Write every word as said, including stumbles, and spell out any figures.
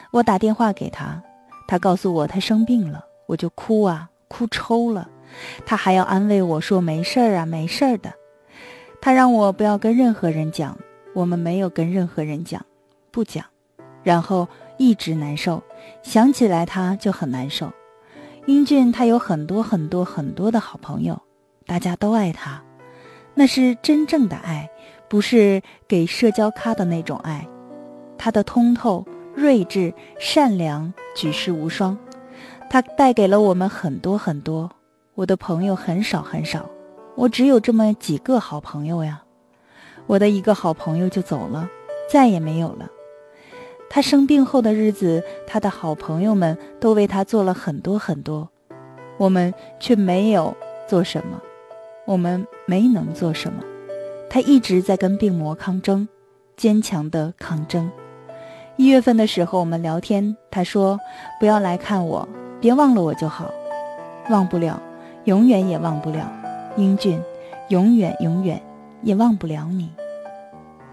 我打电话给他，他告诉我他生病了，我就哭啊，哭抽了。他还要安慰我说没事儿啊，没事儿的。他让我不要跟任何人讲，我们没有跟任何人讲，不讲。然后一直难受，想起来他就很难受。英俊他有很多很多很多的好朋友，大家都爱他，那是真正的爱，不是给社交咖的那种爱。他的通透、睿智、善良，举世无双。他带给了我们很多很多。我的朋友很少很少，我只有这么几个好朋友呀。我的一个好朋友就走了，再也没有了。他生病后的日子，他的好朋友们都为他做了很多很多，我们却没有做什么，我们没能做什么。他一直在跟病魔抗争，坚强的抗争。一月份的时候我们聊天，他说不要来看我，别忘了我就好。忘不了，永远也忘不了。英俊，永远永远也忘不了你。